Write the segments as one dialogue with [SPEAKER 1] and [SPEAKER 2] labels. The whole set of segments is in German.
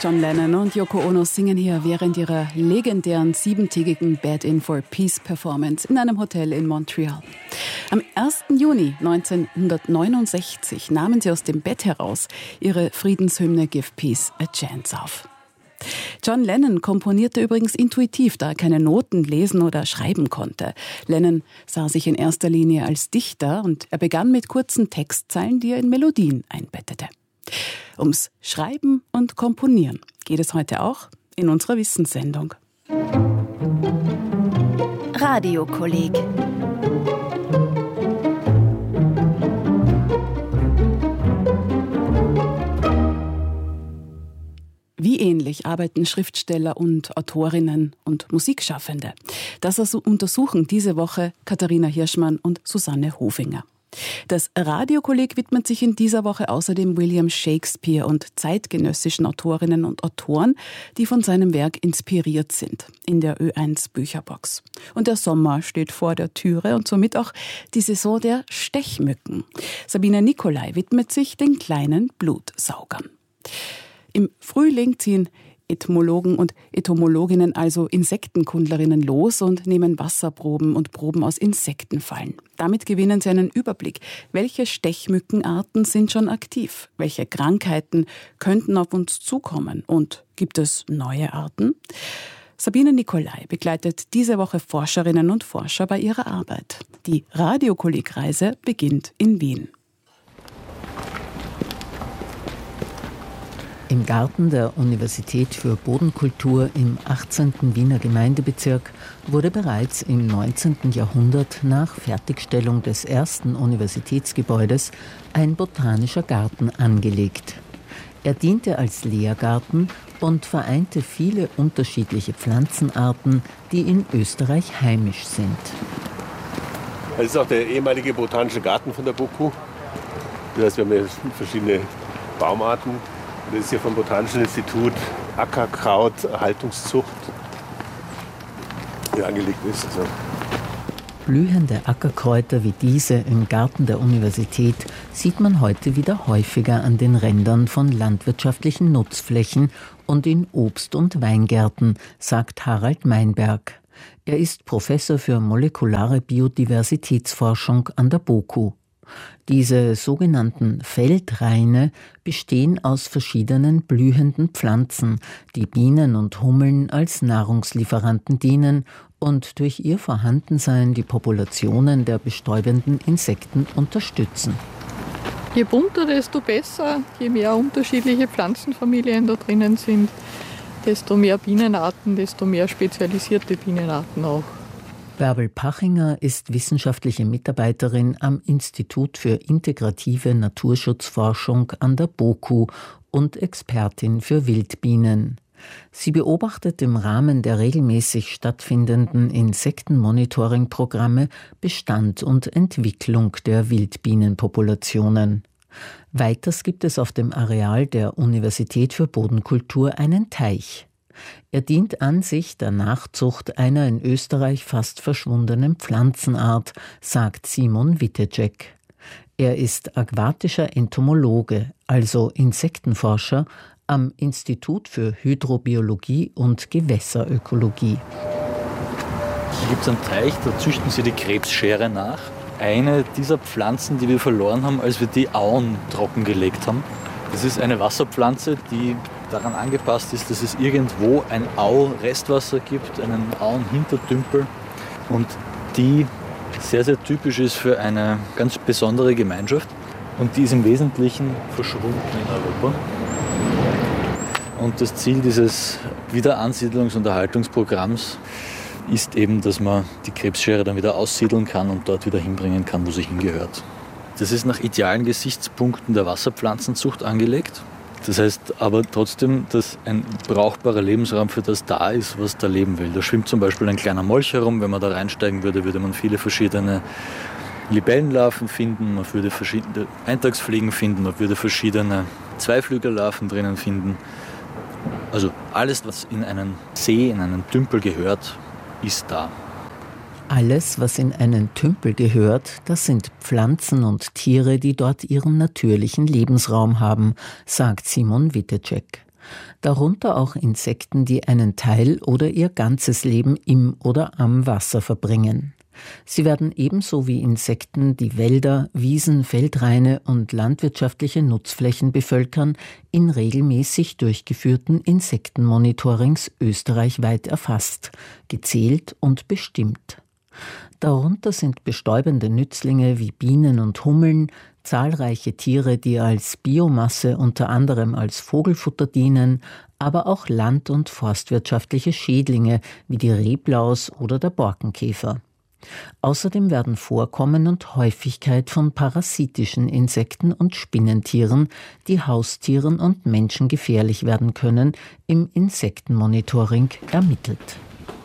[SPEAKER 1] John Lennon und Yoko Ono singen hier während ihrer legendären 7-tägigen Bed in for Peace Performance in einem Hotel in Montreal. Am 1. Juni 1969 nahmen sie aus dem Bett heraus ihre Friedenshymne Give Peace a Chance auf. John Lennon komponierte übrigens intuitiv, da er keine Noten lesen oder schreiben konnte. Lennon sah sich in erster Linie als Dichter und er begann mit kurzen Textzeilen, die er in Melodien einbettete. Ums Schreiben und Komponieren geht es heute auch in unserer Wissenssendung.
[SPEAKER 2] Radiokolleg.
[SPEAKER 1] Wie ähnlich arbeiten Schriftsteller und Autorinnen und Musikschaffende? Das untersuchen diese Woche Katharina Hirschmann und Susanne Hofinger. Das Radiokolleg widmet sich in dieser Woche außerdem William Shakespeare und zeitgenössischen Autorinnen und Autoren, die von seinem Werk inspiriert sind, in der Ö1 Bücherbox. Und der Sommer steht vor der Türe und somit auch die Saison der Stechmücken. Sabine Nicolai widmet sich den kleinen Blutsaugern. Im Frühling ziehen Entomologen und Entomologinnen, also Insektenkundlerinnen, los und nehmen Wasserproben und Proben aus Insektenfallen. Damit gewinnen sie einen Überblick. Welche Stechmückenarten sind schon aktiv? Welche Krankheiten könnten auf uns zukommen? Und gibt es neue Arten? Sabine Nicolai begleitet diese Woche Forscherinnen und Forscher bei ihrer Arbeit. Die Radiokollegreise beginnt in Wien.
[SPEAKER 3] Im Garten der Universität für Bodenkultur im 18. Wiener Gemeindebezirk wurde bereits im 19. Jahrhundert nach Fertigstellung des ersten Universitätsgebäudes ein botanischer Garten angelegt. Er diente als Lehrgarten und vereinte viele unterschiedliche Pflanzenarten, die in Österreich heimisch sind.
[SPEAKER 4] Das ist auch der ehemalige botanische Garten von der BOKU. Das heißt, wir haben hier verschiedene Baumarten. Das ist hier vom Botanischen Institut Ackerkrauterhaltungszucht hier angelegt ist. Also.
[SPEAKER 3] Blühende Ackerkräuter wie diese im Garten der Universität sieht man heute wieder häufiger an den Rändern von landwirtschaftlichen Nutzflächen und in Obst- und Weingärten, sagt Harald Meinberg. Er ist Professor für molekulare Biodiversitätsforschung an der BOKU. Diese sogenannten Feldraine bestehen aus verschiedenen blühenden Pflanzen, die Bienen und Hummeln als Nahrungslieferanten dienen und durch ihr Vorhandensein die Populationen der bestäubenden Insekten unterstützen.
[SPEAKER 5] Je bunter, desto besser. Je mehr unterschiedliche Pflanzenfamilien da drinnen sind, desto mehr Bienenarten, desto mehr spezialisierte Bienenarten auch.
[SPEAKER 3] Bärbel Pachinger ist wissenschaftliche Mitarbeiterin am Institut für integrative Naturschutzforschung an der BOKU und Expertin für Wildbienen. Sie beobachtet im Rahmen der regelmäßig stattfindenden Insektenmonitoring-Programme Bestand und Entwicklung der Wildbienenpopulationen. Weiters gibt es auf dem Areal der Universität für Bodenkultur einen Teich. Er dient an sich der Nachzucht einer in Österreich fast verschwundenen Pflanzenart, sagt Simon Witecek. Er ist aquatischer Entomologe, also Insektenforscher, am Institut für Hydrobiologie und Gewässerökologie.
[SPEAKER 6] Hier gibt es einen Teich, da züchten sie die Krebsschere nach. Eine dieser Pflanzen, die wir verloren haben, als wir die Auen trockengelegt haben. Das ist eine Wasserpflanze, die daran angepasst ist, dass es irgendwo ein Au-Restwasser gibt, einen Auenhintertümpel und die sehr, sehr typisch ist für eine ganz besondere Gemeinschaft und die ist im Wesentlichen verschwunden in Europa. Und das Ziel dieses Wiederansiedlungs- und Erhaltungsprogramms ist eben, dass man die Krebsschere dann wieder aussiedeln kann und dort wieder hinbringen kann, wo sie hingehört. Das ist nach idealen Gesichtspunkten der Wasserpflanzenzucht angelegt. Das heißt aber trotzdem, dass ein brauchbarer Lebensraum für das da ist, was da leben will. Da schwimmt zum Beispiel ein kleiner Molch herum. Wenn man da reinsteigen würde, würde man viele verschiedene Libellenlarven finden, man würde verschiedene Eintagsfliegen finden, man würde verschiedene Zweiflügellarven drinnen finden. Also alles, was in einen See, in einen Tümpel gehört, ist da.
[SPEAKER 3] Alles, was in einen Tümpel gehört, das sind Pflanzen und Tiere, die dort ihren natürlichen Lebensraum haben, sagt Simon Witecek. Darunter auch Insekten, die einen Teil oder ihr ganzes Leben im oder am Wasser verbringen. Sie werden ebenso wie Insekten, die Wälder, Wiesen, Feldraine und landwirtschaftliche Nutzflächen bevölkern, in regelmäßig durchgeführten Insektenmonitorings österreichweit erfasst, gezählt und bestimmt. Darunter sind bestäubende Nützlinge wie Bienen und Hummeln, zahlreiche Tiere, die als Biomasse unter anderem als Vogelfutter dienen, aber auch land- und forstwirtschaftliche Schädlinge wie die Reblaus oder der Borkenkäfer. Außerdem werden Vorkommen und Häufigkeit von parasitischen Insekten und Spinnentieren, die Haustieren und Menschen gefährlich werden können, im Insektenmonitoring ermittelt.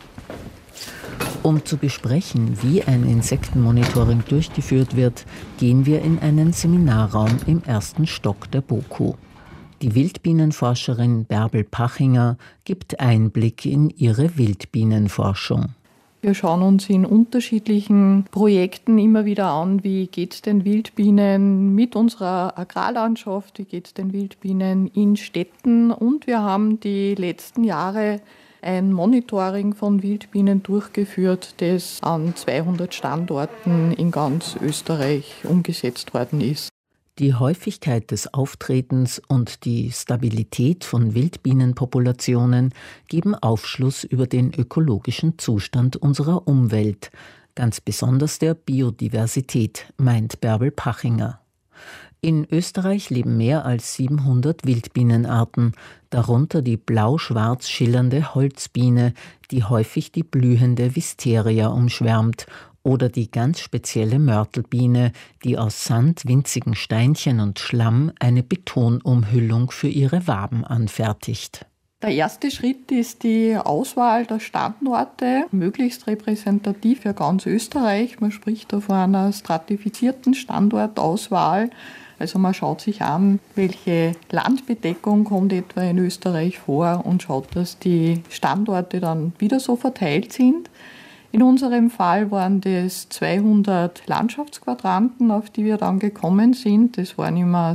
[SPEAKER 3] Um zu besprechen, wie ein Insektenmonitoring durchgeführt wird, gehen wir in einen Seminarraum im 1. Stock der BOKU. Die Wildbienenforscherin Bärbel Pachinger gibt Einblick in ihre Wildbienenforschung.
[SPEAKER 5] Wir schauen uns in unterschiedlichen Projekten immer wieder an, wie geht es den Wildbienen mit unserer Agrarlandschaft, wie geht es den Wildbienen in Städten. Und wir haben die letzten Jahre ein Monitoring von Wildbienen durchgeführt, das an 200 Standorten in ganz Österreich umgesetzt worden ist.
[SPEAKER 3] Die Häufigkeit des Auftretens und die Stabilität von Wildbienenpopulationen geben Aufschluss über den ökologischen Zustand unserer Umwelt, ganz besonders der Biodiversität, meint Bärbel Pachinger. In Österreich leben mehr als 700 Wildbienenarten, darunter die blau-schwarz schillernde Holzbiene, die häufig die blühende Wisteria umschwärmt, oder die ganz spezielle Mörtelbiene, die aus Sand, winzigen Steinchen und Schlamm eine Betonumhüllung für ihre Waben anfertigt.
[SPEAKER 5] Der erste Schritt ist die Auswahl der Standorte, möglichst repräsentativ für ganz Österreich. Man spricht da von einer stratifizierten Standortauswahl. Also man schaut sich an, welche Landbedeckung kommt etwa in Österreich vor und schaut, dass die Standorte dann wieder so verteilt sind. In unserem Fall waren das 200 Landschaftsquadranten, auf die wir dann gekommen sind. Das waren immer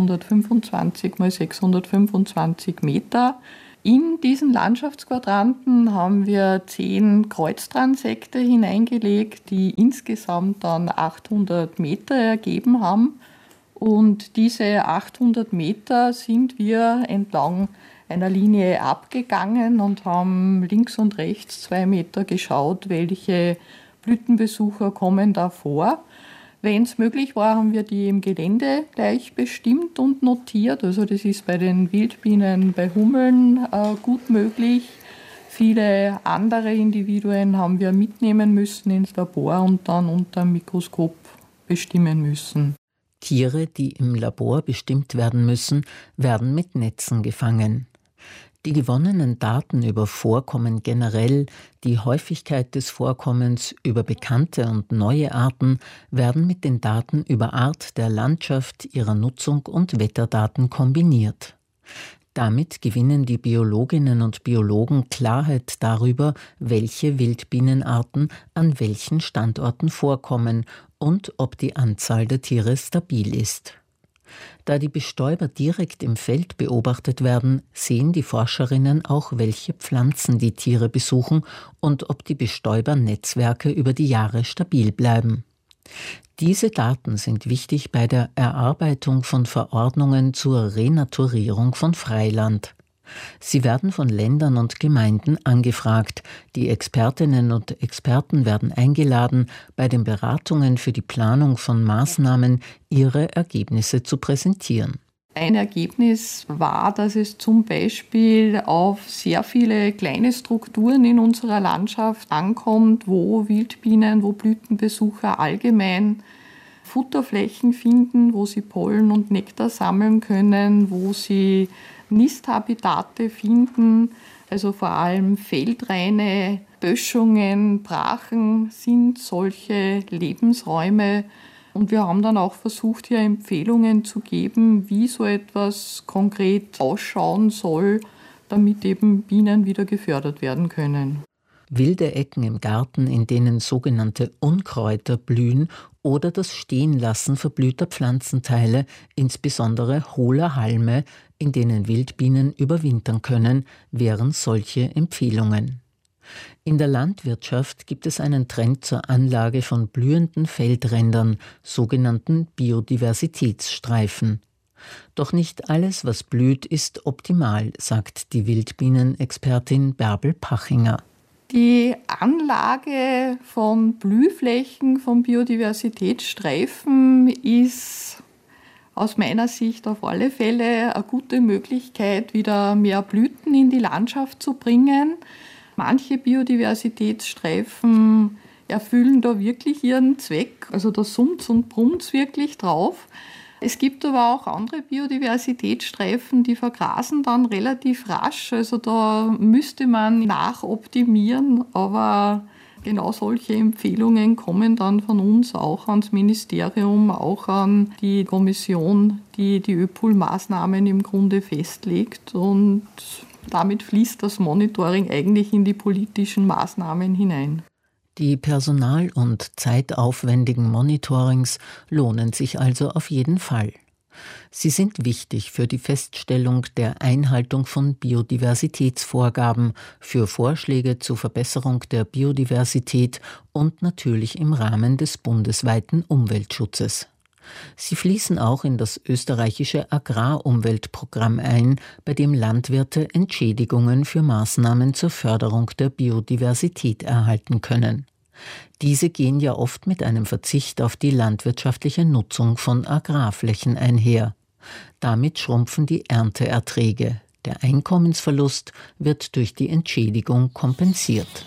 [SPEAKER 5] 625 mal 625 Meter. In diesen Landschaftsquadranten haben wir 10 Kreuztransekte hineingelegt, die insgesamt dann 800 Meter ergeben haben. Und diese 800 Meter sind wir entlang einer Linie abgegangen und haben links und rechts 2 Meter geschaut, welche Blütenbesucher kommen da vor. Wenn es möglich war, haben wir die im Gelände gleich bestimmt und notiert. Also das ist bei den Wildbienen, bei Hummeln gut möglich. Viele andere Individuen haben wir mitnehmen müssen ins Labor und dann unter dem Mikroskop bestimmen müssen.
[SPEAKER 3] Tiere, die im Labor bestimmt werden müssen, werden mit Netzen gefangen. Die gewonnenen Daten über Vorkommen generell, die Häufigkeit des Vorkommens, über bekannte und neue Arten, werden mit den Daten über Art der Landschaft, ihrer Nutzung und Wetterdaten kombiniert. Damit gewinnen die Biologinnen und Biologen Klarheit darüber, welche Wildbienenarten an welchen Standorten vorkommen und ob die Anzahl der Tiere stabil ist. Da die Bestäuber direkt im Feld beobachtet werden, sehen die Forscherinnen auch, welche Pflanzen die Tiere besuchen und ob die Bestäubernetzwerke über die Jahre stabil bleiben. Diese Daten sind wichtig bei der Erarbeitung von Verordnungen zur Renaturierung von Freiland. Sie werden von Ländern und Gemeinden angefragt. Die Expertinnen und Experten werden eingeladen, bei den Beratungen für die Planung von Maßnahmen ihre Ergebnisse zu präsentieren.
[SPEAKER 5] Ein Ergebnis war, dass es zum Beispiel auf sehr viele kleine Strukturen in unserer Landschaft ankommt, wo Wildbienen, wo Blütenbesucher allgemein Futterflächen finden, wo sie Pollen und Nektar sammeln können, wo sie Nisthabitate finden, also vor allem Feldraine, Böschungen, Brachen sind solche Lebensräume. Und wir haben dann auch versucht, hier Empfehlungen zu geben, wie so etwas konkret ausschauen soll, damit eben Bienen wieder gefördert werden können.
[SPEAKER 3] Wilde Ecken im Garten, in denen sogenannte Unkräuter blühen, oder das Stehenlassen verblühter Pflanzenteile, insbesondere hohler Halme, in denen Wildbienen überwintern können, wären solche Empfehlungen. In der Landwirtschaft gibt es einen Trend zur Anlage von blühenden Feldrändern, sogenannten Biodiversitätsstreifen. Doch nicht alles, was blüht, ist optimal, sagt die Wildbienenexpertin Bärbel Pachinger.
[SPEAKER 5] Die Anlage von Blühflächen, von Biodiversitätsstreifen ist aus meiner Sicht auf alle Fälle eine gute Möglichkeit, wieder mehr Blüten in die Landschaft zu bringen. Manche Biodiversitätsstreifen erfüllen da wirklich ihren Zweck, also da summt's und brummt's wirklich drauf. Es gibt aber auch andere Biodiversitätsstreifen, die vergrasen dann relativ rasch, also da müsste man nachoptimieren, aber genau solche Empfehlungen kommen dann von uns auch ans Ministerium, auch an die Kommission, die die ÖPUL-Maßnahmen im Grunde festlegt, und damit fließt das Monitoring eigentlich in die politischen Maßnahmen hinein.
[SPEAKER 3] Die personal- und zeitaufwendigen Monitorings lohnen sich also auf jeden Fall. Sie sind wichtig für die Feststellung der Einhaltung von Biodiversitätsvorgaben, für Vorschläge zur Verbesserung der Biodiversität und natürlich im Rahmen des bundesweiten Umweltschutzes. Sie fließen auch in das österreichische Agrarumweltprogramm ein, bei dem Landwirte Entschädigungen für Maßnahmen zur Förderung der Biodiversität erhalten können. Diese gehen ja oft mit einem Verzicht auf die landwirtschaftliche Nutzung von Agrarflächen einher. Damit schrumpfen die Ernteerträge. Der Einkommensverlust wird durch die Entschädigung kompensiert.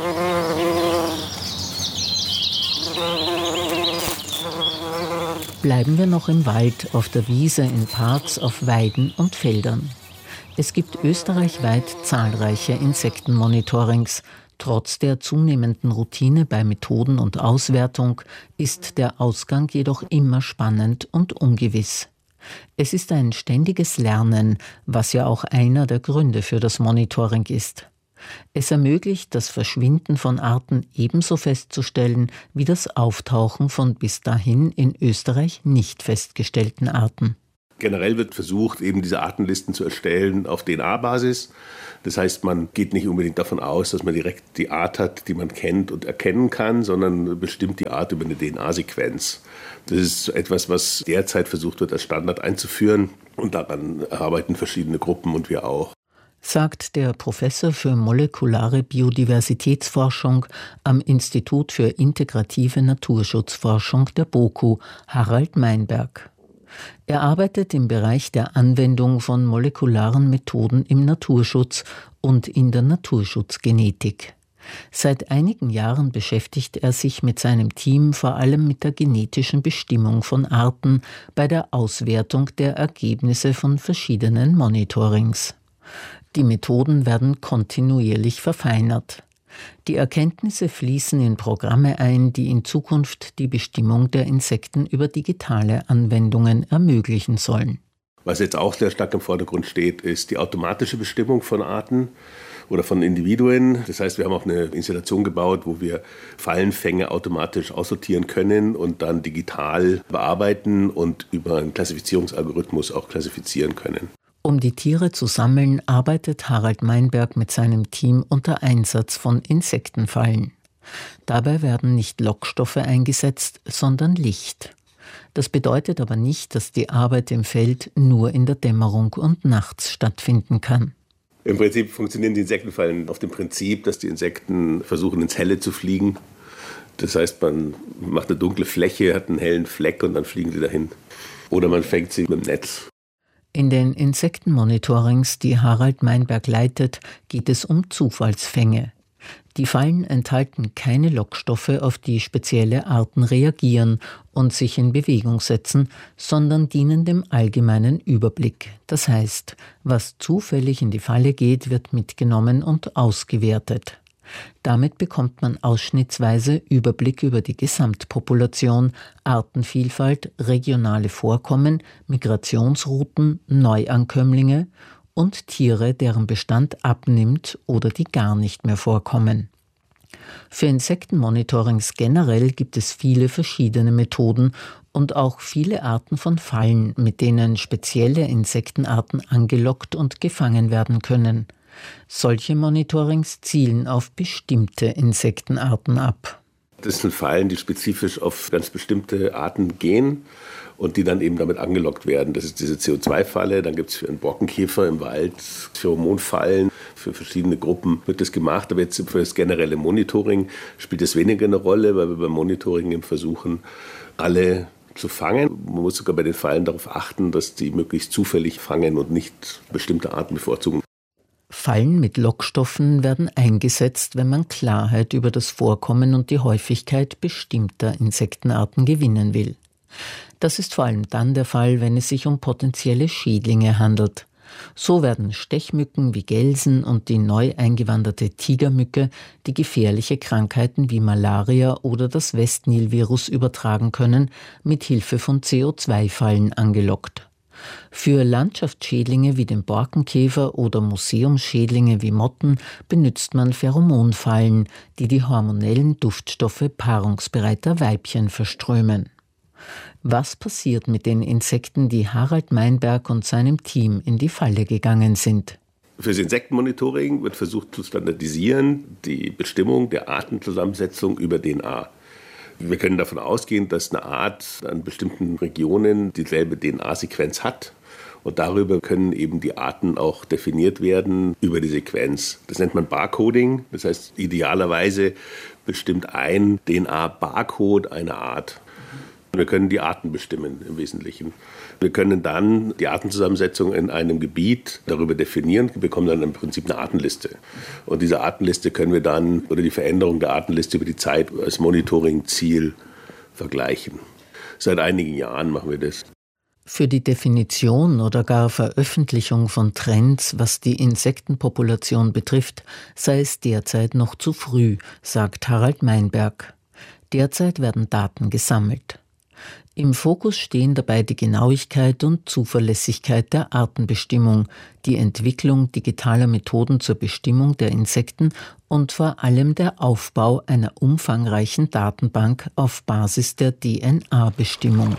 [SPEAKER 3] Bleiben wir noch im Wald, auf der Wiese, in Parks, auf Weiden und Feldern. Es gibt österreichweit zahlreiche Insektenmonitorings. Trotz der zunehmenden Routine bei Methoden und Auswertung ist der Ausgang jedoch immer spannend und ungewiss. Es ist ein ständiges Lernen, was ja auch einer der Gründe für das Monitoring ist. Es ermöglicht, das Verschwinden von Arten ebenso festzustellen wie das Auftauchen von bis dahin in Österreich nicht festgestellten Arten.
[SPEAKER 4] Generell wird versucht, eben diese Artenlisten zu erstellen auf DNA-Basis. Das heißt, man geht nicht unbedingt davon aus, dass man direkt die Art hat, die man kennt und erkennen kann, sondern bestimmt die Art über eine DNA-Sequenz. Das ist etwas, was derzeit versucht wird, als Standard einzuführen. Und daran arbeiten verschiedene Gruppen und wir auch.
[SPEAKER 3] Sagt der Professor für molekulare Biodiversitätsforschung am Institut für integrative Naturschutzforschung der BOKU, Harald Meinberg. Er arbeitet im Bereich der Anwendung von molekularen Methoden im Naturschutz und in der Naturschutzgenetik. Seit einigen Jahren beschäftigt er sich mit seinem Team vor allem mit der genetischen Bestimmung von Arten bei der Auswertung der Ergebnisse von verschiedenen Monitorings. Die Methoden werden kontinuierlich verfeinert. Die Erkenntnisse fließen in Programme ein, die in Zukunft die Bestimmung der Insekten über digitale Anwendungen ermöglichen sollen.
[SPEAKER 4] Was jetzt auch sehr stark im Vordergrund steht, ist die automatische Bestimmung von Arten oder von Individuen. Das heißt, wir haben auch eine Installation gebaut, wo wir Fallenfänge automatisch aussortieren können und dann digital bearbeiten und über einen Klassifizierungsalgorithmus auch klassifizieren können.
[SPEAKER 3] Um die Tiere zu sammeln, arbeitet Harald Meinberg mit seinem Team unter Einsatz von Insektenfallen. Dabei werden nicht Lockstoffe eingesetzt, sondern Licht. Das bedeutet aber nicht, dass die Arbeit im Feld nur in der Dämmerung und nachts stattfinden kann.
[SPEAKER 4] Im Prinzip funktionieren die Insektenfallen auf dem Prinzip, dass die Insekten versuchen, ins Helle zu fliegen. Das heißt, man macht eine dunkle Fläche, hat einen hellen Fleck und dann fliegen sie dahin. Oder man fängt sie mit dem Netz.
[SPEAKER 3] In den Insektenmonitorings, die Harald Meinberg leitet, geht es um Zufallsfänge. Die Fallen enthalten keine Lockstoffe, auf die spezielle Arten reagieren und sich in Bewegung setzen, sondern dienen dem allgemeinen Überblick. Das heißt, was zufällig in die Falle geht, wird mitgenommen und ausgewertet. Damit bekommt man ausschnittsweise Überblick über die Gesamtpopulation, Artenvielfalt, regionale Vorkommen, Migrationsrouten, Neuankömmlinge und Tiere, deren Bestand abnimmt oder die gar nicht mehr vorkommen. Für Insektenmonitorings generell gibt es viele verschiedene Methoden Und auch viele Arten von Fallen, mit denen spezielle Insektenarten angelockt und gefangen werden können. Solche Monitorings zielen auf bestimmte Insektenarten ab.
[SPEAKER 4] Das sind Fallen, die spezifisch auf ganz bestimmte Arten gehen und die dann eben damit angelockt werden. Das ist diese CO2-Falle, dann gibt es für einen Borkenkäfer im Wald Pheromonfallen. Für verschiedene Gruppen wird das gemacht, aber jetzt für das generelle Monitoring spielt das weniger eine Rolle, weil wir beim Monitoring eben versuchen, alle zu fangen. Man muss sogar bei den Fallen darauf achten, dass die möglichst zufällig fangen und nicht bestimmte Arten bevorzugen.
[SPEAKER 3] Fallen mit Lockstoffen werden eingesetzt, wenn man Klarheit über das Vorkommen und die Häufigkeit bestimmter Insektenarten gewinnen will. Das ist vor allem dann der Fall, wenn es sich um potenzielle Schädlinge handelt. So werden Stechmücken wie Gelsen und die neu eingewanderte Tigermücke, die gefährliche Krankheiten wie Malaria oder das Westnil-Virus übertragen können, mit Hilfe von CO2-Fallen angelockt. Für Landschaftsschädlinge wie den Borkenkäfer oder Museumsschädlinge wie Motten benutzt man Pheromonfallen, die die hormonellen Duftstoffe paarungsbereiter Weibchen verströmen. Was passiert mit den Insekten, die Harald Meinberg und seinem Team in die Falle gegangen sind?
[SPEAKER 4] Für das Insektenmonitoring wird versucht zu standardisieren die Bestimmung der Artenzusammensetzung über DNA. Wir können davon ausgehen, dass eine Art an bestimmten Regionen dieselbe DNA-Sequenz hat. Und darüber können eben die Arten auch definiert werden über die Sequenz. Das nennt man Barcoding. Das heißt, idealerweise bestimmt ein DNA-Barcode eine Art. Wir können die Arten bestimmen im Wesentlichen. Wir können dann die Artenzusammensetzung in einem Gebiet darüber definieren, wir bekommen dann im Prinzip eine Artenliste. Und diese Artenliste können wir dann, oder die Veränderung der Artenliste über die Zeit als Monitoring-Ziel vergleichen. Seit einigen Jahren machen wir das.
[SPEAKER 3] Für die Definition oder gar Veröffentlichung von Trends, was die Insektenpopulation betrifft, sei es derzeit noch zu früh, sagt Harald Meinberg. Derzeit werden Daten gesammelt. Im Fokus stehen dabei die Genauigkeit und Zuverlässigkeit der Artenbestimmung, die Entwicklung digitaler Methoden zur Bestimmung der Insekten und vor allem der Aufbau einer umfangreichen Datenbank auf Basis der DNA-Bestimmung.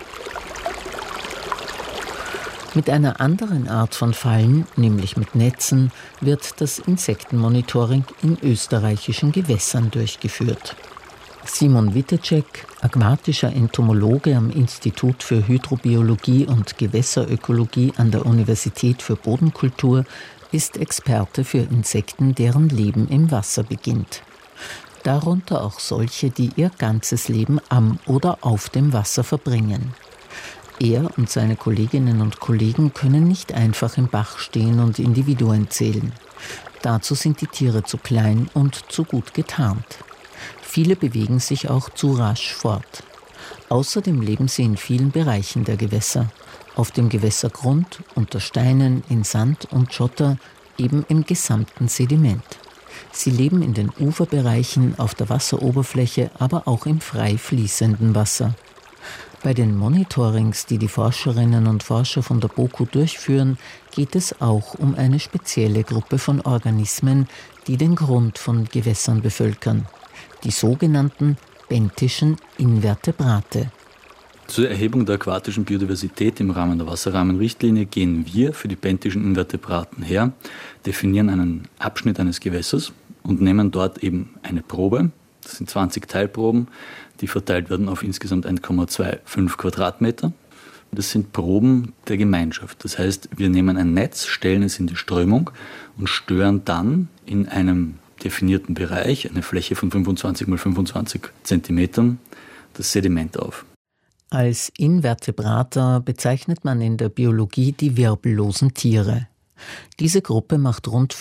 [SPEAKER 3] Mit einer anderen Art von Fallen, nämlich mit Netzen, wird das Insektenmonitoring in österreichischen Gewässern durchgeführt. Simon Wittecek, aquatischer Entomologe am Institut für Hydrobiologie und Gewässerökologie an der Universität für Bodenkultur, ist Experte für Insekten, deren Leben im Wasser beginnt. Darunter auch solche, die ihr ganzes Leben am oder auf dem Wasser verbringen. Er und seine Kolleginnen und Kollegen können nicht einfach im Bach stehen und Individuen zählen. Dazu sind die Tiere zu klein und zu gut getarnt. Viele bewegen sich auch zu rasch fort. Außerdem leben sie in vielen Bereichen der Gewässer. Auf dem Gewässergrund, unter Steinen, in Sand und Schotter, eben im gesamten Sediment. Sie leben in den Uferbereichen, auf der Wasseroberfläche, aber auch im frei fließenden Wasser. Bei den Monitorings, die die Forscherinnen und Forscher von der BOKU durchführen, geht es auch um eine spezielle Gruppe von Organismen, die den Grund von Gewässern bevölkern. Die sogenannten benthischen Invertebrate.
[SPEAKER 6] Zur Erhebung der aquatischen Biodiversität im Rahmen der Wasserrahmenrichtlinie gehen wir für die benthischen Invertebraten her, definieren einen Abschnitt eines Gewässers und nehmen dort eben eine Probe. Das sind 20 Teilproben, die verteilt werden auf insgesamt 1,25 Quadratmeter. Das sind Proben der Gemeinschaft. Das heißt, wir nehmen ein Netz, stellen es in die Strömung und stören dann in einem definierten Bereich, eine Fläche von 25 x 25 Zentimetern, das Sediment auf.
[SPEAKER 3] Als Invertebrata bezeichnet man in der Biologie die wirbellosen Tiere. Diese Gruppe macht rund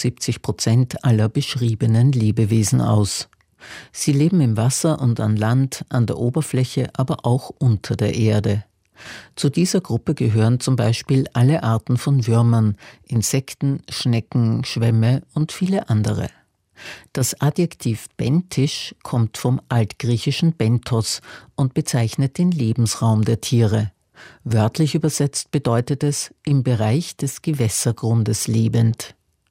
[SPEAKER 3] 75% aller beschriebenen Lebewesen aus. Sie leben im Wasser und an Land, an der Oberfläche, aber auch unter der Erde. Zu dieser Gruppe gehören zum Beispiel alle Arten von Würmern, Insekten, Schnecken, Schwämme und viele andere. Das Adjektiv benthisch kommt vom altgriechischen bentos und bezeichnet den Lebensraum der Tiere. Wörtlich übersetzt bedeutet es im Bereich des Gewässergrundes lebend.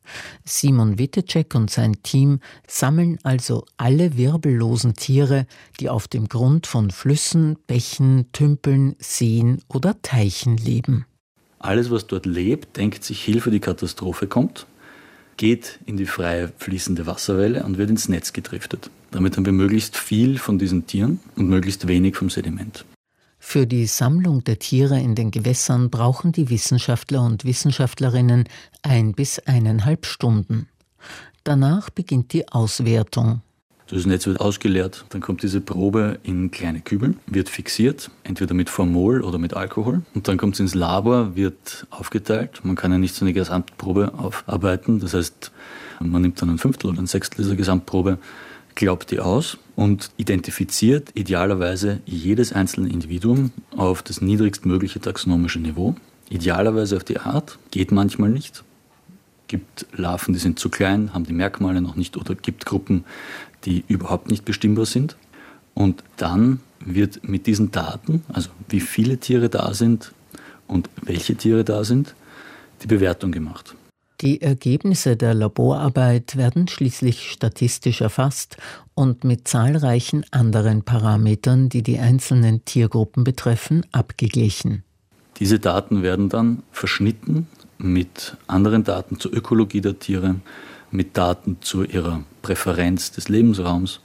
[SPEAKER 3] Simon Wittecek und sein Team sammeln also alle wirbellosen Tiere, die auf dem Grund von Flüssen, Bächen, Tümpeln, Seen oder Teichen leben.
[SPEAKER 6] Alles, was dort lebt, denkt sich, Hilfe, die Katastrophe kommt, geht in die freie fließende Wasserwelle und wird ins Netz gedriftet. Damit haben wir möglichst viel von diesen Tieren und möglichst wenig vom Sediment.
[SPEAKER 3] Für die Sammlung der Tiere in den Gewässern brauchen die Wissenschaftler und Wissenschaftlerinnen 1 bis 1,5 Stunden. Danach beginnt die Auswertung.
[SPEAKER 6] Das Netz wird ausgeleert, dann kommt diese Probe in kleine Kübel, wird fixiert, entweder mit Formol oder mit Alkohol. Und dann kommt es ins Labor, wird aufgeteilt. Man kann ja nicht so eine Gesamtprobe aufarbeiten. Das heißt, man nimmt dann 1/5 oder 1/6 dieser Gesamtprobe, glaubt die aus und identifiziert idealerweise jedes einzelne Individuum auf das niedrigstmögliche taxonomische Niveau. Idealerweise auf die Art, geht manchmal nicht. Gibt Larven, die sind zu klein, haben die Merkmale noch nicht, oder gibt Gruppen, die überhaupt nicht bestimmbar sind. Und dann wird mit diesen Daten, also wie viele Tiere da sind und welche Tiere da sind, die Bewertung gemacht.
[SPEAKER 3] Die Ergebnisse der Laborarbeit werden schließlich statistisch erfasst und mit zahlreichen anderen Parametern, die die einzelnen Tiergruppen betreffen, abgeglichen.
[SPEAKER 6] Diese Daten werden dann verschnitten mit anderen Daten zur Ökologie der Tiere, mit Daten zu ihrer Präferenz des Lebensraums,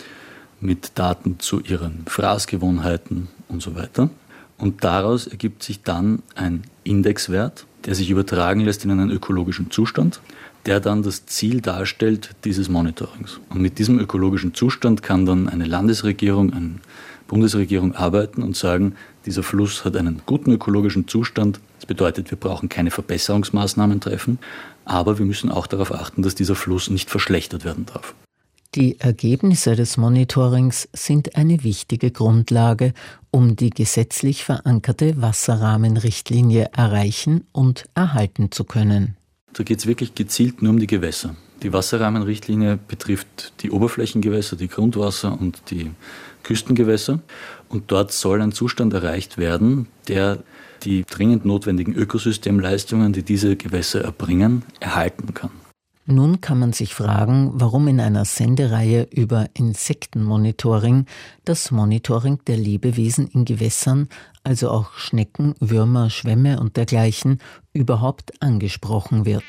[SPEAKER 6] mit Daten zu ihren Fraßgewohnheiten und so weiter. Und daraus ergibt sich dann ein Indexwert, der sich übertragen lässt in einen ökologischen Zustand, der dann das Ziel darstellt dieses Monitorings. Und mit diesem ökologischen Zustand kann dann eine Landesregierung, eine Bundesregierung arbeiten und sagen, dieser Fluss hat einen guten ökologischen Zustand. Das bedeutet, wir brauchen keine Verbesserungsmaßnahmen treffen, aber wir müssen auch darauf achten, dass dieser Fluss nicht verschlechtert werden darf.
[SPEAKER 3] Die Ergebnisse des Monitorings sind eine wichtige Grundlage, um die gesetzlich verankerte Wasserrahmenrichtlinie erreichen und erhalten zu können.
[SPEAKER 6] Da geht es wirklich gezielt nur um die Gewässer. Die Wasserrahmenrichtlinie betrifft die Oberflächengewässer, die Grundwasser und die Küstengewässer. Und dort soll ein Zustand erreicht werden, der die dringend notwendigen Ökosystemleistungen, die diese Gewässer erbringen, erhalten kann.
[SPEAKER 3] Nun kann man sich fragen, warum in einer Sendereihe über Insektenmonitoring das Monitoring der Lebewesen in Gewässern, also auch Schnecken, Würmer, Schwämme und dergleichen, überhaupt angesprochen wird.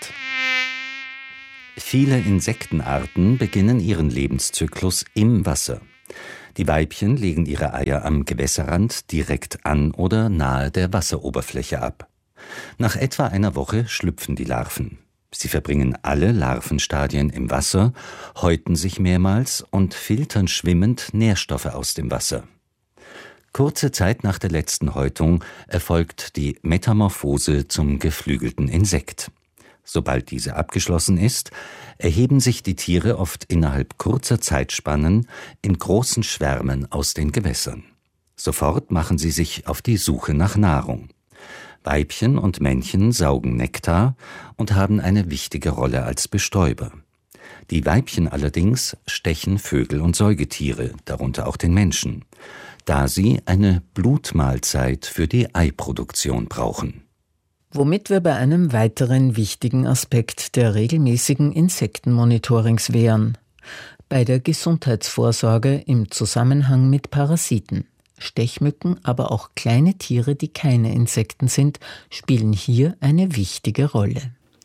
[SPEAKER 7] Viele Insektenarten beginnen ihren Lebenszyklus im Wasser. Die Weibchen legen ihre Eier am Gewässerrand direkt an oder nahe der Wasseroberfläche ab. Nach etwa einer Woche schlüpfen die Larven. Sie verbringen alle Larvenstadien im Wasser, häuten sich mehrmals und filtern schwimmend Nährstoffe aus dem Wasser. Kurze Zeit nach der letzten Häutung erfolgt die Metamorphose zum geflügelten Insekt. Sobald diese abgeschlossen ist, erheben sich die Tiere oft innerhalb kurzer Zeitspannen in großen Schwärmen aus den Gewässern. Sofort machen sie sich auf die Suche nach Nahrung. Weibchen und Männchen saugen Nektar und haben eine wichtige Rolle als Bestäuber. Die Weibchen allerdings stechen Vögel und Säugetiere, darunter auch den Menschen, da sie eine Blutmahlzeit für die Eiproduktion brauchen.
[SPEAKER 3] Womit wir bei einem weiteren wichtigen Aspekt der regelmäßigen Insektenmonitorings wären: bei der Gesundheitsvorsorge im Zusammenhang mit Parasiten. Stechmücken, aber auch kleine Tiere, die keine Insekten sind, spielen hier eine wichtige Rolle.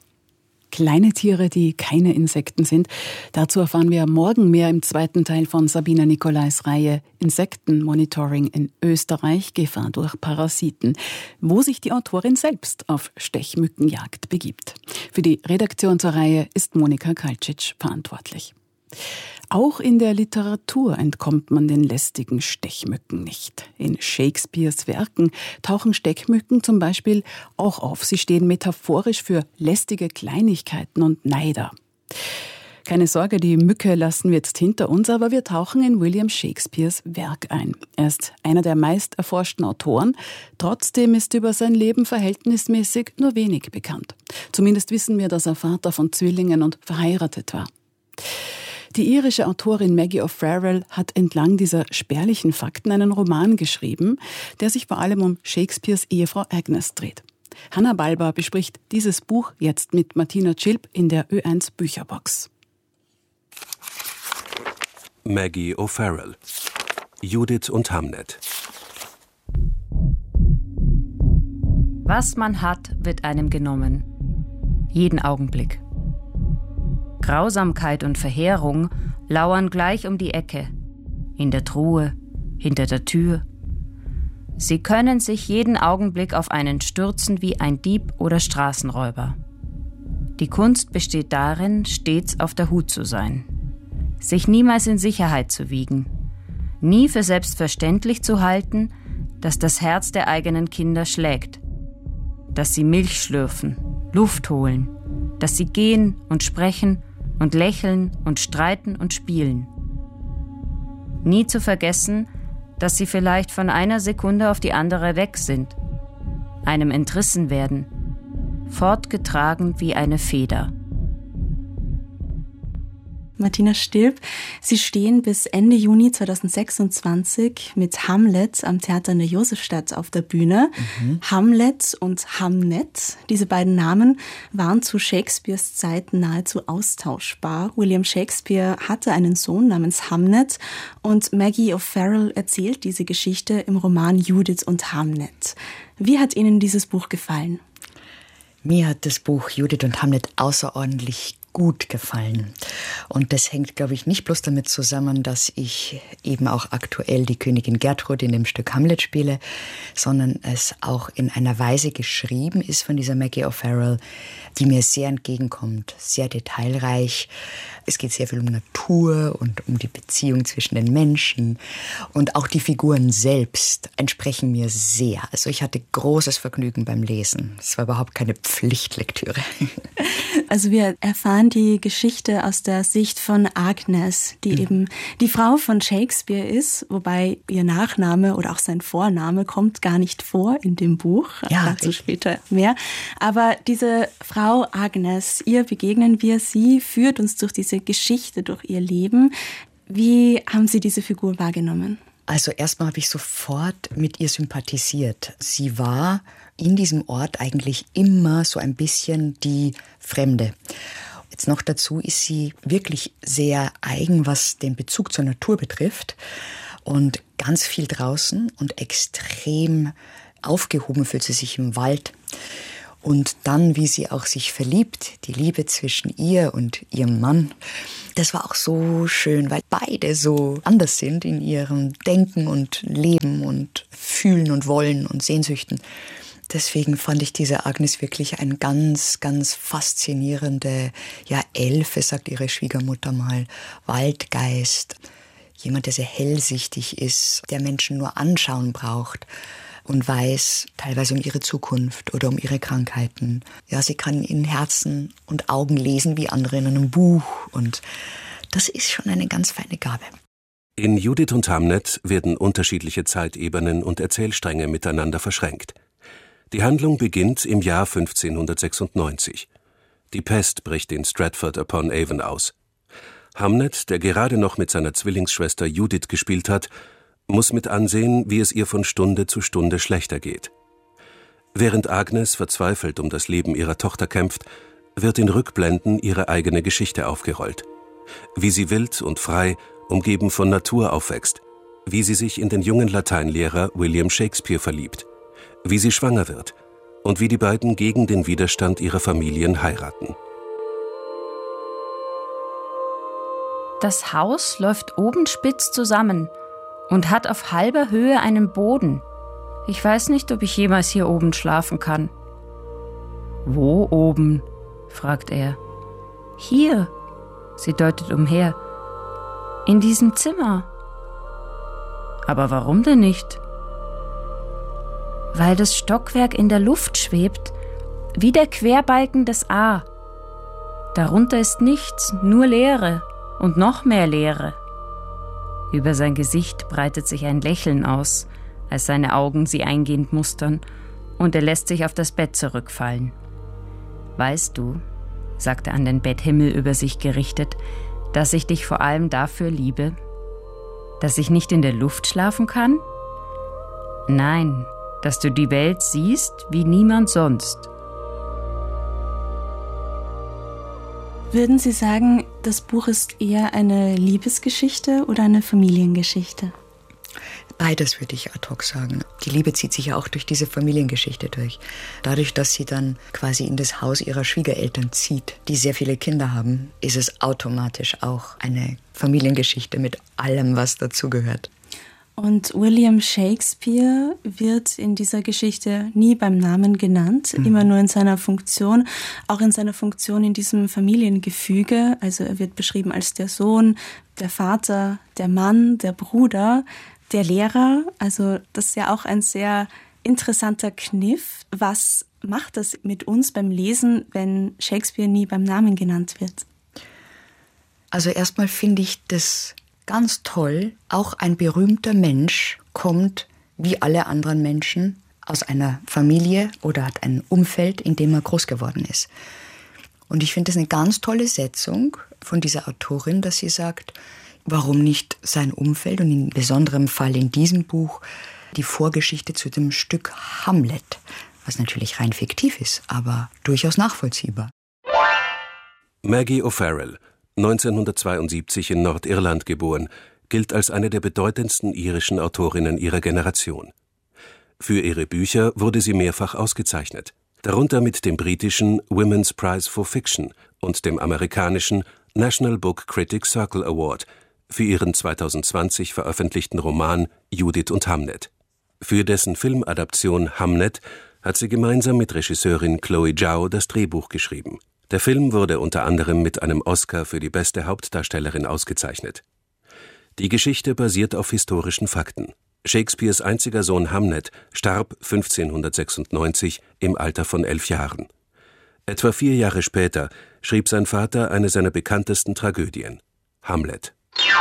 [SPEAKER 1] Kleine Tiere, die keine Insekten sind. Dazu erfahren wir morgen mehr im zweiten Teil von Sabina Nicolais Reihe Insektenmonitoring in Österreich, Gefahr durch Parasiten, wo sich die Autorin selbst auf Stechmückenjagd begibt. Für die Redaktion zur Reihe ist Monika Kalcic verantwortlich. Auch in der Literatur entkommt man den lästigen Stechmücken nicht. In Shakespeares Werken tauchen Stechmücken zum Beispiel auch auf. Sie stehen metaphorisch für lästige Kleinigkeiten und Neider. Keine Sorge, die Mücke lassen wir jetzt hinter uns, aber wir tauchen in William Shakespeares Werk ein. Er ist einer der meist erforschten Autoren. Trotzdem ist über sein Leben verhältnismäßig nur wenig bekannt. Zumindest wissen wir, dass er Vater von Zwillingen und verheiratet war. Die irische Autorin Maggie O'Farrell hat entlang dieser spärlichen Fakten einen Roman geschrieben, der sich vor allem um Shakespeares Ehefrau Agnes dreht. Hanna Balber bespricht dieses Buch jetzt mit Martina Tschilp in der Ö1 Bücherbox.
[SPEAKER 8] Maggie O'Farrell. Judith und Hamnet.
[SPEAKER 9] Was man hat, wird einem genommen. Jeden Augenblick. Grausamkeit und Verheerung lauern gleich um die Ecke. In der Truhe, hinter der Tür. Sie können sich jeden Augenblick auf einen stürzen wie ein Dieb oder Straßenräuber. Die Kunst besteht darin, stets auf der Hut zu sein. Sich niemals in Sicherheit zu wiegen. Nie für selbstverständlich zu halten, dass das Herz der eigenen Kinder schlägt. Dass sie Milch schlürfen, Luft holen. Dass sie gehen und sprechen und lächeln und streiten und spielen. Nie zu vergessen, dass sie vielleicht von einer Sekunde auf die andere weg sind, einem entrissen werden, fortgetragen wie eine Feder.
[SPEAKER 10] Martina Tschilp, Sie stehen bis Ende Juni 2026 mit Hamlet am Theater in der Josefstadt auf der Bühne. Hamlet und Hamnet, diese beiden Namen waren zu Shakespeares Zeiten nahezu austauschbar. William Shakespeare hatte einen Sohn namens Hamnet und Maggie O'Farrell erzählt diese Geschichte im Roman Judith und Hamnet. Wie hat Ihnen dieses Buch gefallen?
[SPEAKER 11] Mir hat das Buch Judith und Hamlet außerordentlich gut gefallen. Und das hängt, glaube ich, nicht bloß damit zusammen, dass ich eben auch aktuell die Königin Gertrud in dem Stück Hamlet spiele, sondern es auch in einer Weise geschrieben ist von dieser Maggie O'Farrell, die mir sehr entgegenkommt, sehr detailreich. Es geht sehr viel um Natur und um die Beziehung zwischen den Menschen. Und auch die Figuren selbst entsprechen mir sehr. Also ich hatte großes Vergnügen beim Lesen. Es war überhaupt keine Pflichtlektüre.
[SPEAKER 10] Also wir erfahren die Geschichte aus der Sicht von Agnes, die eben die Frau von Shakespeare ist, wobei ihr Nachname oder auch sein Vorname kommt gar nicht vor in dem Buch.
[SPEAKER 11] Ja,
[SPEAKER 10] dazu später mehr. Aber diese Frau Agnes, ihr begegnen wir, sie führt uns durch diese Geschichte, durch ihr Leben. Wie haben Sie diese Figur wahrgenommen?
[SPEAKER 11] Also erstmal habe ich sofort mit ihr sympathisiert. Sie war in diesem Ort eigentlich immer so ein bisschen die Fremde. Jetzt noch dazu ist sie wirklich sehr eigen, was den Bezug zur Natur betrifft und ganz viel draußen und extrem aufgehoben fühlt sie sich im Wald. Und dann, wie sie auch sich verliebt, die Liebe zwischen ihr und ihrem Mann, das war auch so schön, weil beide so anders sind in ihrem Denken und Leben und Fühlen und Wollen und Sehnsüchten. Deswegen fand ich diese Agnes wirklich eine ganz, ganz faszinierende, Elfe, sagt ihre Schwiegermutter mal, Waldgeist. Jemand, der sehr hellsichtig ist, der Menschen nur anschauen braucht und weiß teilweise um ihre Zukunft oder um ihre Krankheiten. Ja, sie kann in Herzen und Augen lesen wie andere in einem Buch und das ist schon eine ganz feine Gabe.
[SPEAKER 8] In Judith und Hamnet werden unterschiedliche Zeitebenen und Erzählstränge miteinander verschränkt. Die Handlung beginnt im Jahr 1596. Die Pest bricht in Stratford-upon-Avon aus. Hamnet, der gerade noch mit seiner Zwillingsschwester Judith gespielt hat, muss mit ansehen, wie es ihr von Stunde zu Stunde schlechter geht. Während Agnes verzweifelt um das Leben ihrer Tochter kämpft, wird in Rückblenden ihre eigene Geschichte aufgerollt. Wie sie wild und frei, umgeben von Natur aufwächst, wie sie sich in den jungen Lateinlehrer William Shakespeare verliebt, wie sie schwanger wird und wie die beiden gegen den Widerstand ihrer Familien heiraten.
[SPEAKER 9] Das Haus läuft oben spitz zusammen und hat auf halber Höhe einen Boden. Ich weiß nicht, ob ich jemals hier oben schlafen kann. Wo oben? Fragt er. Hier, sie deutet umher. In diesem Zimmer. Aber warum denn nicht? Weil das Stockwerk in der Luft schwebt, wie der Querbalken des A. Darunter ist nichts, nur Leere und noch mehr Leere. Über sein Gesicht breitet sich ein Lächeln aus, als seine Augen sie eingehend mustern, und er lässt sich auf das Bett zurückfallen. Weißt du, sagt er an den Betthimmel über sich gerichtet, dass ich dich vor allem dafür liebe, dass ich nicht in der Luft schlafen kann? Nein, dass du die Welt siehst wie niemand sonst.
[SPEAKER 10] Würden Sie sagen, das Buch ist eher eine Liebesgeschichte oder eine Familiengeschichte?
[SPEAKER 11] Beides würde ich ad hoc sagen. Die Liebe zieht sich ja auch durch diese Familiengeschichte durch. Dadurch, dass sie dann quasi in das Haus ihrer Schwiegereltern zieht, die sehr viele Kinder haben, ist es automatisch auch eine Familiengeschichte mit allem, was dazugehört.
[SPEAKER 10] Und William Shakespeare wird in dieser Geschichte nie beim Namen genannt, immer nur in seiner Funktion, auch in seiner Funktion in diesem Familiengefüge. Also er wird beschrieben als der Sohn, der Vater, der Mann, der Bruder, der Lehrer. Also das ist ja auch ein sehr interessanter Kniff. Was macht das mit uns beim Lesen, wenn Shakespeare nie beim Namen genannt wird?
[SPEAKER 11] Also erstmal finde ich das ganz toll. Auch ein berühmter Mensch kommt, wie alle anderen Menschen, aus einer Familie oder hat ein Umfeld, in dem er groß geworden ist. Und ich finde das eine ganz tolle Setzung von dieser Autorin, dass sie sagt, warum nicht sein Umfeld und in besonderem Fall in diesem Buch die Vorgeschichte zu dem Stück Hamlet, was natürlich rein fiktiv ist, aber durchaus nachvollziehbar.
[SPEAKER 8] Maggie O'Farrell, 1972 in Nordirland geboren, gilt als eine der bedeutendsten irischen Autorinnen ihrer Generation. Für ihre Bücher wurde sie mehrfach ausgezeichnet, darunter mit dem britischen Women's Prize for Fiction und dem amerikanischen National Book Critics Circle Award für ihren 2020 veröffentlichten Roman Judith und Hamnet. Für dessen Filmadaption Hamnet hat sie gemeinsam mit Regisseurin Chloe Zhao das Drehbuch geschrieben. Der Film wurde unter anderem mit einem Oscar für die beste Hauptdarstellerin ausgezeichnet. Die Geschichte basiert auf historischen Fakten. Shakespeares einziger Sohn Hamnet starb 1596 im Alter von 11 Jahren. Etwa 4 Jahre später schrieb sein Vater eine seiner bekanntesten Tragödien, Hamlet.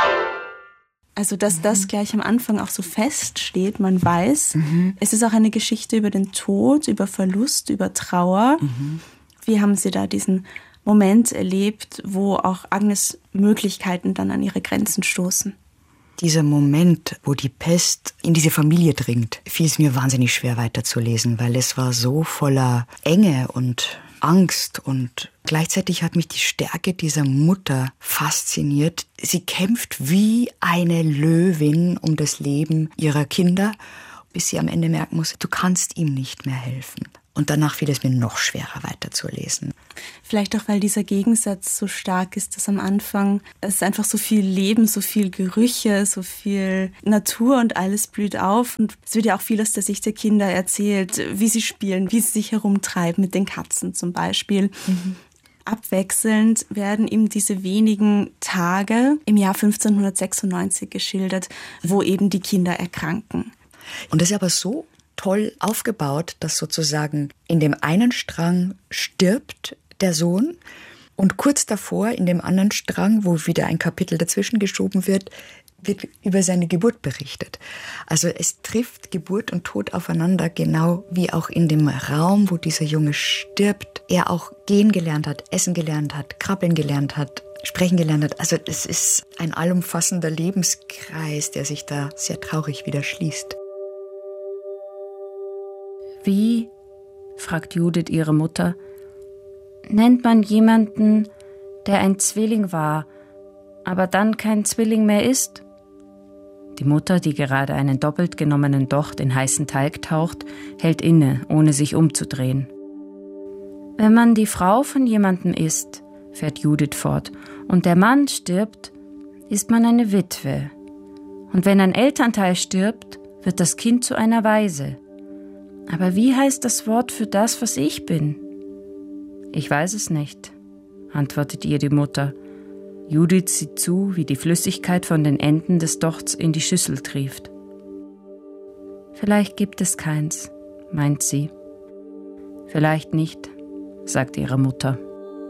[SPEAKER 10] Also, dass das gleich am Anfang auch so feststeht, man weiß, es ist auch eine Geschichte über den Tod, über Verlust, über Trauer. Wie haben Sie da diesen Moment erlebt, wo auch Agnes' Möglichkeiten dann an ihre Grenzen stoßen?
[SPEAKER 11] Dieser Moment, wo die Pest in diese Familie dringt, fiel es mir wahnsinnig schwer weiterzulesen, weil es war so voller Enge und Angst und gleichzeitig hat mich die Stärke dieser Mutter fasziniert. Sie kämpft wie eine Löwin um das Leben ihrer Kinder, bis sie am Ende merken muss, du kannst ihm nicht mehr helfen. Und danach fiel es mir noch schwerer weiterzulesen.
[SPEAKER 10] Vielleicht auch, weil dieser Gegensatz so stark ist, dass am Anfang es einfach so viel Leben, so viel Gerüche, so viel Natur und alles blüht auf. Und es wird ja auch viel aus der Sicht der Kinder erzählt, wie sie spielen, wie sie sich herumtreiben mit den Katzen zum Beispiel. Abwechselnd werden ihm diese wenigen Tage im Jahr 1596 geschildert, wo eben die Kinder erkranken.
[SPEAKER 11] Und das ist aber so toll aufgebaut, dass sozusagen in dem einen Strang stirbt der Sohn und kurz davor in dem anderen Strang, wo wieder ein Kapitel dazwischen geschoben wird über seine Geburt berichtet. Also es trifft Geburt und Tod aufeinander, genau wie auch in dem Raum, wo dieser Junge stirbt, er auch gehen gelernt hat, essen gelernt hat, krabbeln gelernt hat, sprechen gelernt hat. Also es ist ein allumfassender Lebenskreis, der sich da sehr traurig wieder schließt.
[SPEAKER 9] Wie, fragt Judith ihre Mutter, nennt man jemanden, der ein Zwilling war, aber dann kein Zwilling mehr ist? Die Mutter, die gerade einen doppelt genommenen Docht in heißen Teig taucht, hält inne, ohne sich umzudrehen. Wenn man die Frau von jemandem ist, fährt Judith fort, und der Mann stirbt, ist man eine Witwe. Und wenn ein Elternteil stirbt, wird das Kind zu einer Waise. Aber wie heißt das Wort für das, was ich bin? Ich weiß es nicht, antwortet ihr die Mutter. Judith sieht zu, wie die Flüssigkeit von den Enden des Dochts in die Schüssel trieft. Vielleicht gibt es keins, meint sie. Vielleicht nicht, sagt ihre Mutter.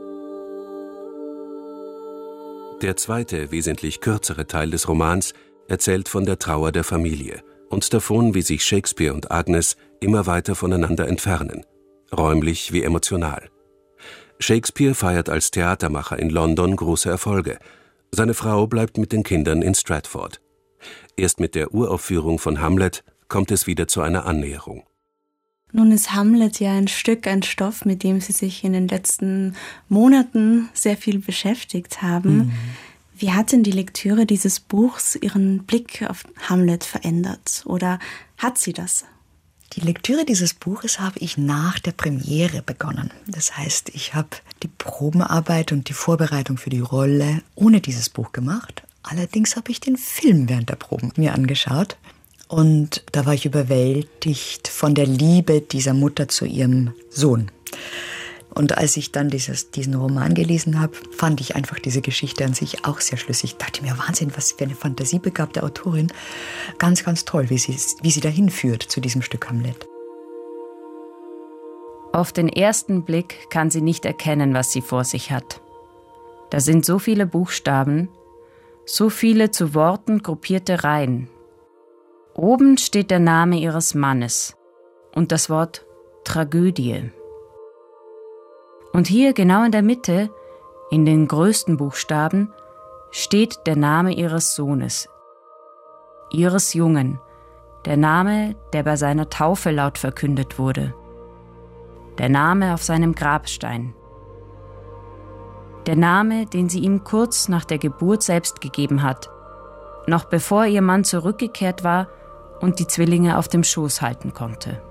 [SPEAKER 8] Der zweite, wesentlich kürzere Teil des Romans erzählt von der Trauer der Familie und davon, wie sich Shakespeare und Agnes immer weiter voneinander entfernen, räumlich wie emotional. Shakespeare feiert als Theatermacher in London große Erfolge. Seine Frau bleibt mit den Kindern in Stratford. Erst mit der Uraufführung von Hamlet kommt es wieder zu einer Annäherung.
[SPEAKER 10] Nun ist Hamlet ja ein Stoff, mit dem Sie sich in den letzten Monaten sehr viel beschäftigt haben. Wie hat denn die Lektüre dieses Buchs Ihren Blick auf Hamlet verändert? Oder hat sie das?
[SPEAKER 11] Die Lektüre dieses Buches habe ich nach der Premiere begonnen. Das heißt, ich habe die Probenarbeit und die Vorbereitung für die Rolle ohne dieses Buch gemacht. Allerdings habe ich den Film während der Proben mir angeschaut. Und da war ich überwältigt von der Liebe dieser Mutter zu ihrem Sohn. Und als ich dann diesen Roman gelesen habe, fand ich einfach diese Geschichte an sich auch sehr schlüssig. Ich dachte mir, Wahnsinn, was für eine fantasiebegabte Autorin. Ganz, ganz toll, wie sie dahin führt zu diesem Stück Hamlet.
[SPEAKER 9] Auf den ersten Blick kann sie nicht erkennen, was sie vor sich hat. Da sind so viele Buchstaben, so viele zu Worten gruppierte Reihen. Oben steht der Name ihres Mannes und das Wort Tragödie. Und hier genau in der Mitte, in den größten Buchstaben, steht der Name ihres Sohnes, ihres Jungen, der Name, der bei seiner Taufe laut verkündet wurde, der Name auf seinem Grabstein, der Name, den sie ihm kurz nach der Geburt selbst gegeben hat, noch bevor ihr Mann zurückgekehrt war und die Zwillinge auf dem Schoß halten konnte.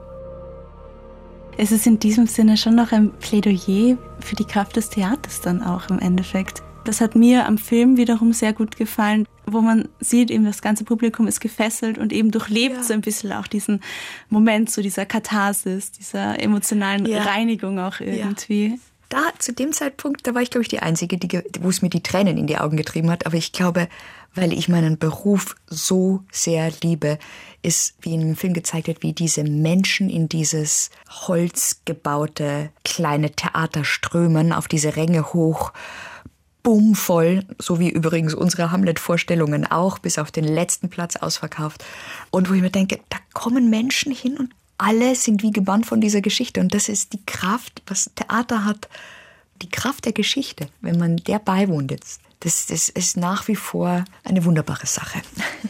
[SPEAKER 10] Es ist in diesem Sinne schon noch ein Plädoyer für die Kraft des Theaters dann auch im Endeffekt. Das hat mir am Film wiederum sehr gut gefallen, wo man sieht, eben das ganze Publikum ist gefesselt und eben durchlebt so ein bisschen auch diesen Moment, so dieser Katharsis, dieser emotionalen Reinigung auch irgendwie. Ja.
[SPEAKER 11] Da, zu dem Zeitpunkt, da war ich, glaube ich, die Einzige, wo es mir die Tränen in die Augen getrieben hat. Aber ich glaube, weil ich meinen Beruf so sehr liebe, ist, wie in dem Film gezeigt wird, wie diese Menschen in dieses holzgebaute kleine Theater strömen, auf diese Ränge hoch, bummvoll, so wie übrigens unsere Hamlet-Vorstellungen auch, bis auf den letzten Platz ausverkauft. Und wo ich mir denke, da kommen Menschen hin und alle sind wie gebannt von dieser Geschichte. Und das ist die Kraft, was Theater hat, die Kraft der Geschichte, wenn man der beiwohnt jetzt. Das ist nach wie vor eine wunderbare Sache.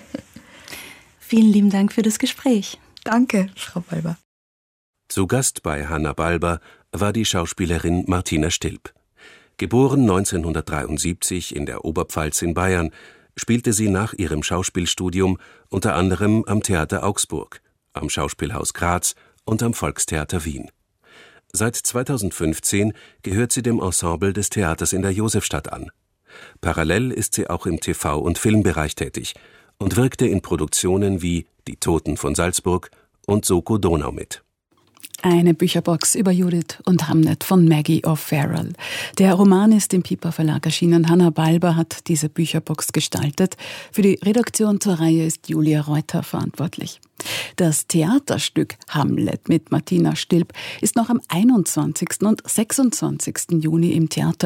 [SPEAKER 10] Vielen lieben Dank für das Gespräch.
[SPEAKER 11] Danke, Frau Balber.
[SPEAKER 8] Zu Gast bei Hanna Balber war die Schauspielerin Martina Stilp. Geboren 1973 in der Oberpfalz in Bayern, spielte sie nach ihrem Schauspielstudium unter anderem am Theater Augsburg, am Schauspielhaus Graz und am Volkstheater Wien. Seit 2015 gehört sie dem Ensemble des Theaters in der Josefstadt an. Parallel ist sie auch im TV- und Filmbereich tätig und wirkte in Produktionen wie Die Toten von Salzburg und Soko Donau mit.
[SPEAKER 1] Eine Bücherbox über Judith und Hamlet von Maggie O'Farrell. Der Roman ist im Piper Verlag erschienen. Hanna Balber hat diese Bücherbox gestaltet. Für die Redaktion zur Reihe ist Julia Reuter verantwortlich. Das Theaterstück Hamlet mit Martina Stilp ist noch am 21. und 26. Juni im Theater